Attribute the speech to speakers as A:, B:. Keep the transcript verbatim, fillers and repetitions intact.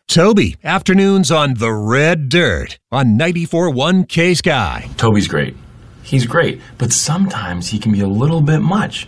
A: Toby, afternoons on The Red Dirt on ninety-four point one K-Sky.
B: Toby's great. He's great, but sometimes he can be a little bit much.